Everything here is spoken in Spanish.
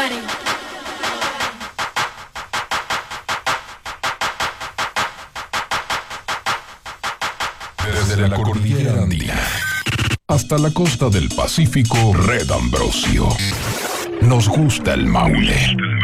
Desde la cordillera andina hasta la costa del Pacífico, Red Ambrosio. Nos gusta el Maule.